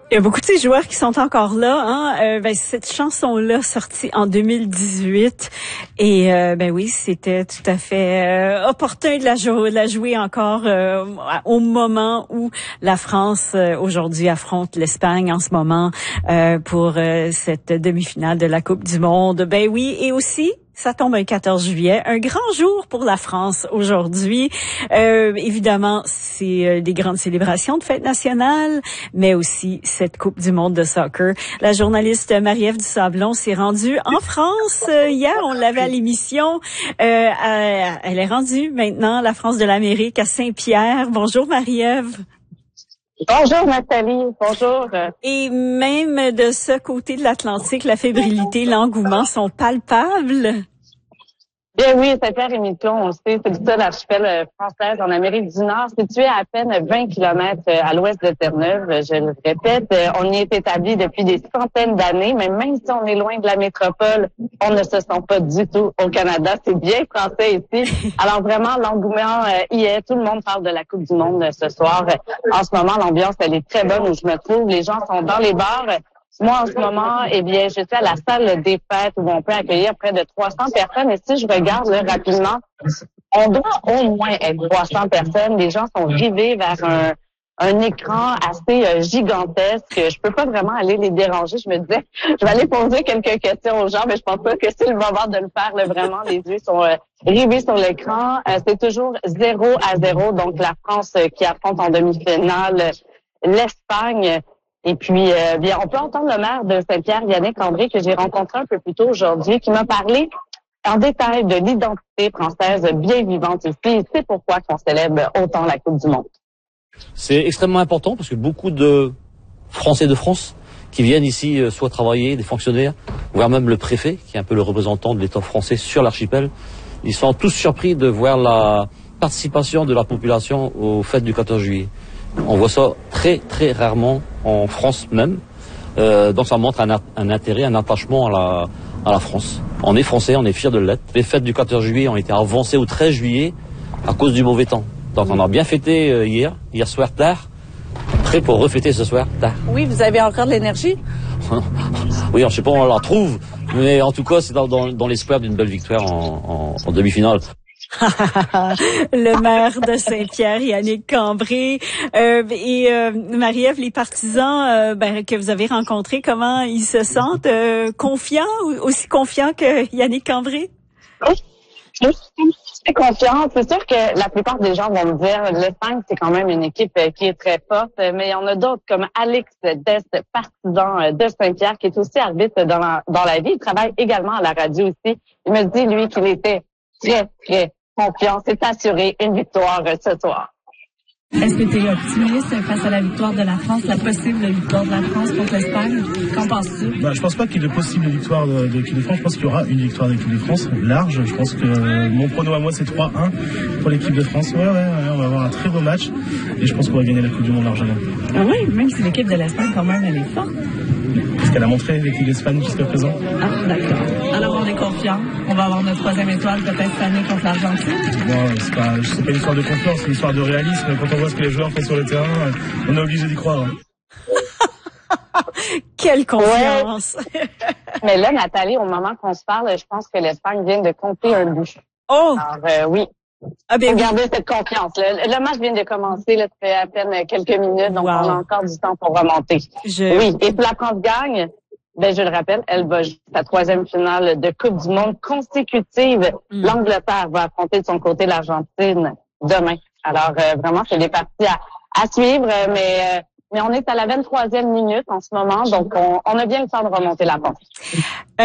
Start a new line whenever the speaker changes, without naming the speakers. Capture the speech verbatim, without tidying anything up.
Il y a beaucoup de ces joueurs qui sont encore là. Hein? Euh, ben, cette chanson-là, sortie en deux mille dix-huit, et euh, ben oui, c'était tout à fait euh, opportun de la, jou- de la jouer encore euh, au moment où la France euh, aujourd'hui affronte l'Espagne en ce moment euh, pour euh, cette demi-finale de la Coupe du Monde. Ben oui, et aussi ça tombe un quatorze juillet, un grand jour pour la France aujourd'hui. Euh, évidemment, c'est euh, des grandes célébrations de fête nationale, mais aussi cette Coupe du monde de soccer. La journaliste Marie-Ève Dusablon s'est rendue en France euh, hier. On l'avait à l'émission. Euh, à, elle est rendue maintenant, la France de l'Amérique, à Saint-Pierre. Bonjour Marie-Ève.
Bonjour Nathalie, bonjour.
Et même de ce côté de l'Atlantique, la fébrilité, l'engouement sont palpables.
Bien oui, Saint-Pierre et Miquelon, on sait, c'est ça l'archipel française en Amérique du Nord, situé à à peine vingt kilomètres à l'ouest de Terre-Neuve. Je le répète, on y est établi depuis des centaines d'années, mais même si on est loin de la métropole, on ne se sent pas du tout au Canada. C'est bien français ici. Alors vraiment, l'engouement y est. Tout le monde parle de la Coupe du monde ce soir. En ce moment, l'ambiance, elle est très bonne où je me trouve. Les gens sont dans les bars. Moi, en ce moment, eh bien, je suis à la salle des fêtes où on peut accueillir près de trois cents personnes. Et si je regarde là, rapidement, on doit au moins être trois cents personnes. Les gens sont rivés vers un, un écran assez euh, gigantesque. Je peux pas vraiment aller les déranger. Je me disais, je vais aller poser quelques questions aux gens, mais je pense pas que c'est le moment de le faire. Là, vraiment, les yeux sont euh, rivés sur l'écran. Euh, c'est toujours zéro à zéro. Donc, la France euh, qui affronte en demi-finale euh, l'Espagne. Et puis, euh, bien, on peut entendre le maire de Saint-Pierre, Yannick André, que j'ai rencontré un peu plus tôt aujourd'hui, qui m'a parlé en détail de l'identité française bien vivante ici. Et c'est pourquoi qu'on célèbre autant la Coupe du monde.
C'est extrêmement important parce que beaucoup de Français de France qui viennent ici euh, soit travailler, des fonctionnaires, voire même le préfet, qui est un peu le représentant de l'État français sur l'archipel, ils sont tous surpris de voir la participation de la population aux fêtes du quatorze juillet. On voit ça très très rarement en France même, euh, donc ça montre un, un intérêt, un attachement à la, à la France. On est français, on est fiers de l'être. Les fêtes du quatorze juillet ont été avancées au treize juillet à cause du mauvais temps. Donc on a bien fêté euh, hier, hier soir tard, prêt pour refêter ce soir tard.
Oui, vous avez encore de l'énergie?
Oui, je ne sais pas où on la trouve, mais en tout cas c'est dans, dans, dans l'espoir d'une belle victoire en, en, en demi-finale.
Le maire de Saint-Pierre, Yannick Cambré, euh, et euh, Marie-Ève, les partisans euh, ben, que vous avez rencontrés, comment ils se sentent? Euh, confiants, aussi confiants que Yannick Cambré?
Oui, je suis confiante. C'est sûr que la plupart des gens vont me dire l'Espagne, c'est quand même une équipe qui est très forte, mais il y en a d'autres comme Alex Dest, partisan de Saint-Pierre, qui est aussi arbitre dans la, dans la vie. Il travaille également à la radio aussi. Il me dit, lui, qu'il était très, très confiant. C'est assuré une victoire ce soir.
Est-ce que tu es optimiste face à la victoire de la France, la possible victoire de la France contre l'Espagne? Qu'en penses-tu?
Bah, je pense pas qu'il y ait de possible victoire de, de l'équipe de France. Je pense qu'il y aura une victoire de l'équipe de France large. Je pense que euh, mon prono à moi c'est trois un pour l'équipe de France. Ouais, ouais, ouais, on va avoir un très beau match et je pense qu'on va gagner la Coupe du monde largement.
Ah oui, même si l'équipe de l'Espagne quand même elle est forte.
Parce qu'elle a montré l'équipe d'Espagne jusqu'à présent.
Ah d'accord. Alors on est confiant. On va avoir notre troisième étoile peut-être cette année contre l'Argentine.
Non, c'est pas, c'est pas une histoire de confiance, c'est une histoire de réalisme. Quand on voit ce que les joueurs font sur le terrain, on est obligé d'y croire.
Quelle confiance!
Ouais. Mais là, Nathalie, au moment qu'on se parle, je pense que l'Espagne vient de compter un but.
Oh!
Alors, euh, oui.
Ah ben
Faut
oui.
garder cette confiance. Le, le match vient de commencer, là, ça fait à peine quelques minutes, donc
Wow.
on a encore du temps pour remonter.
Je...
Oui, et si la France gagne, ben je le rappelle, elle va jouer sa troisième finale de Coupe du monde consécutive.
Mm.
L'Angleterre va affronter de son côté l'Argentine demain. Alors, euh, vraiment, c'est des parties à, à suivre, mais... Euh, Mais on est à la vingt-troisième minute en ce moment, donc on, on a bien le temps de remonter la pente.